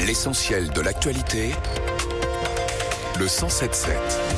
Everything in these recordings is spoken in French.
L'essentiel de l'actualité, le 107.7.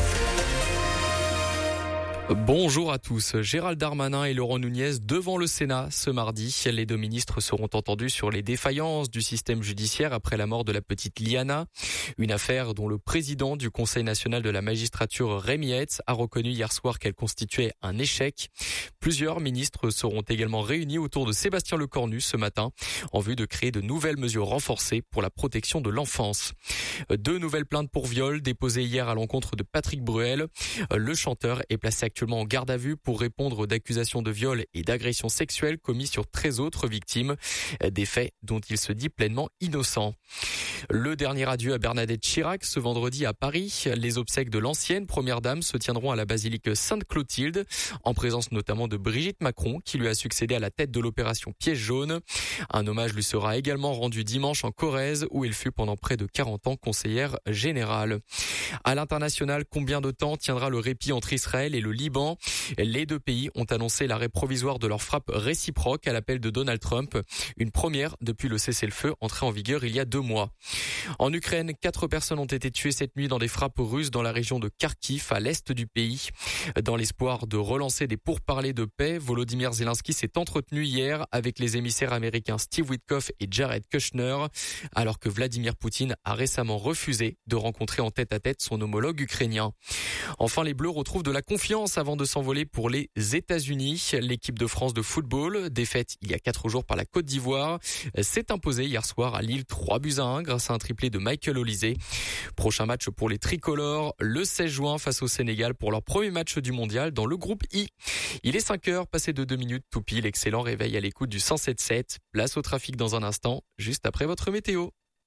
Bonjour à tous. Gérald Darmanin et Laurent Nunez devant le Sénat ce mardi. Les deux ministres seront entendus sur les défaillances du système judiciaire après la mort de la petite Liana. Une affaire dont le président du Conseil national de la magistrature, Rémi Heitz, a reconnu hier soir qu'elle constituait un échec. Plusieurs ministres seront également réunis autour de Sébastien Lecornu ce matin en vue de créer de nouvelles mesures renforcées pour la protection de l'enfance. Deux nouvelles plaintes pour viol déposées hier à l'encontre de Patrick Bruel. Le chanteur est placé actuellement en garde à vue pour répondre d'accusations de viol et d'agressions sexuelles commis sur 13 autres victimes, des faits dont il se dit pleinement innocent. Le dernier adieu à Bernadette Chirac ce vendredi à Paris. Les obsèques de l'ancienne première dame se tiendront à la basilique Sainte-Clotilde, en présence notamment de Brigitte Macron, qui lui a succédé à la tête de l'opération Piège jaune. Un hommage lui sera également rendu dimanche en Corrèze, où il fut pendant près de 40 ans conseillère générale. À l'international, combien de temps tiendra le répit entre Israël et le Liban? Les deux pays ont annoncé l'arrêt provisoire de leur frappe réciproque à l'appel de Donald Trump, une première depuis le cessez-le-feu entré en vigueur il y a 2 mois. En Ukraine, 4 personnes ont été tuées cette nuit dans des frappes russes dans la région de Kharkiv, à l'est du pays. Dans l'espoir de relancer des pourparlers de paix, Volodymyr Zelensky s'est entretenu hier avec les émissaires américains Steve Witkoff et Jared Kushner, alors que Vladimir Poutine a récemment refusé de rencontrer en tête-à-tête son homologue ukrainien. Enfin, les Bleus retrouvent de la confiance avant de s'envoler pour les États-Unis. L'équipe de France de football, défaite il y a 4 jours par la Côte d'Ivoire, s'est imposée hier soir à Lille 3-1 grâce à un triplé de Michael Olise. Prochain match pour les tricolores le 16 juin face au Sénégal pour leur premier match du mondial dans le groupe I. Il est 5h, passé de 2 minutes tout pile. Excellent réveil à l'écoute du 107.7. Place au trafic dans un instant, juste après votre météo.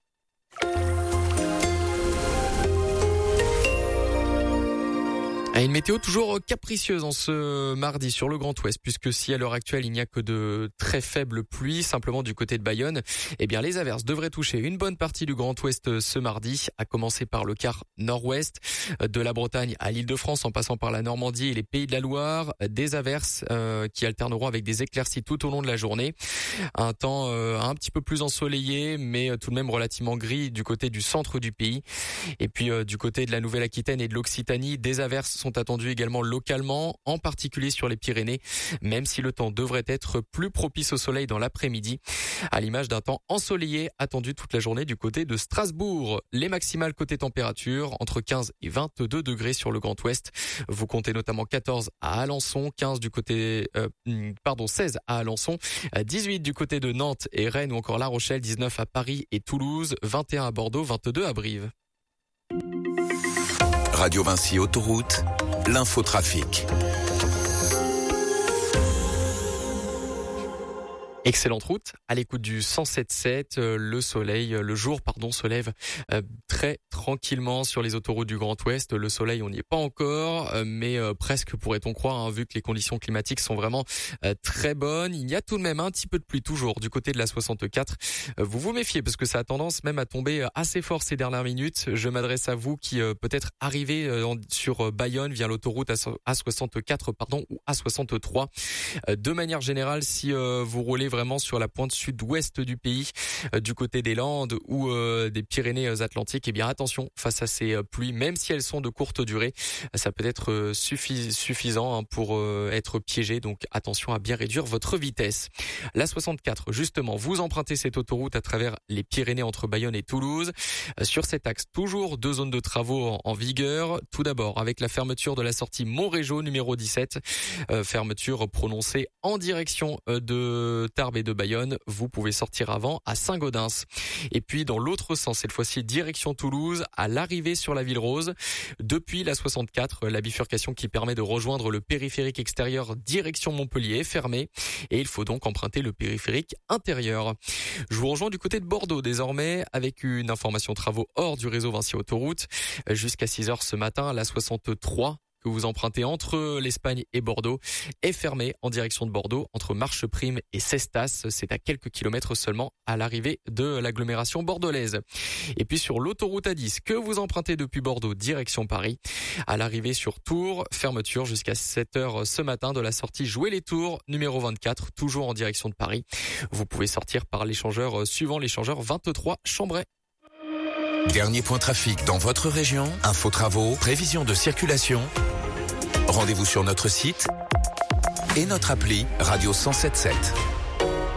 Une météo toujours capricieuse en ce mardi sur le Grand Ouest, puisque si à l'heure actuelle il n'y a que de très faibles pluies, simplement du côté de Bayonne, eh bien les averses devraient toucher une bonne partie du Grand Ouest ce mardi, à commencer par le quart nord-ouest, de la Bretagne à l'Île-de-France en passant par la Normandie et les Pays de la Loire, des averses qui alterneront avec des éclaircies tout au long de la journée. Un temps un petit peu plus ensoleillé, mais tout de même relativement gris du côté du centre du pays. Et puis du côté de la Nouvelle-Aquitaine et de l'Occitanie, des averses sont attendus également localement, en particulier sur les Pyrénées, même si le temps devrait être plus propice au soleil dans l'après-midi, à l'image d'un temps ensoleillé attendu toute la journée du côté de Strasbourg. Les maximales côté température, entre 15 et 22 degrés sur le Grand Ouest. Vous comptez notamment 14 à Alençon, 16 à Alençon, 18 du côté de Nantes et Rennes ou encore La Rochelle, 19 à Paris et Toulouse, 21 à Bordeaux, 22 à Brive. Radio Vinci Autoroute, l'infotrafic. Excellente route, à l'écoute du 107.7, le jour se lève très tranquillement sur les autoroutes du Grand Ouest. Le soleil, on n'y est pas encore, mais presque pourrait-on croire, vu que les conditions climatiques sont vraiment très bonnes. Il y a tout de même un petit peu de pluie toujours du côté de la 64. Vous vous méfiez parce que ça a tendance même à tomber assez fort ces dernières minutes. Je m'adresse à vous qui peut-être arrivez sur Bayonne via l'autoroute A64 ou A63. De manière générale, si vous roulez vraiment sur la pointe sud-ouest du pays, du côté des Landes ou des Pyrénées-Atlantiques, eh bien attention face à ces pluies, même si elles sont de courte durée, ça peut être suffisant pour être piégé, donc attention à bien réduire votre vitesse. La 64, justement, vous empruntez cette autoroute à travers les Pyrénées entre Bayonne et Toulouse. Sur cet axe, toujours 2 zones de travaux en vigueur. Tout d'abord, avec la fermeture de la sortie Montrégeau numéro 17, fermeture prononcée en direction de Tarbes et de Bayonne, vous pouvez sortir avant à Saint-Gaudens. Et puis dans l'autre sens, cette fois-ci direction Toulouse, à l'arrivée sur la Ville Rose, depuis la 64, la bifurcation qui permet de rejoindre le périphérique extérieur direction Montpellier est fermée et il faut donc emprunter le périphérique intérieur. Je vous rejoins du côté de Bordeaux désormais avec une information travaux hors du réseau Vinci Autoroute. Jusqu'à 6h ce matin, la 63 que vous empruntez entre l'Espagne et Bordeaux est fermé en direction de Bordeaux entre Marcheprime et Cestas. C'est à quelques kilomètres seulement à l'arrivée de l'agglomération bordelaise. Et puis sur l'autoroute A10 que vous empruntez depuis Bordeaux direction Paris, à l'arrivée sur Tours, fermeture jusqu'à 7h ce matin de la sortie Jouer les Tours numéro 24, toujours en direction de Paris. Vous pouvez sortir par l'échangeur suivant l'échangeur 23 Chambray. Dernier point trafic dans votre région, info travaux, prévision de circulation. Rendez-vous sur notre site et notre appli Radio 107.7.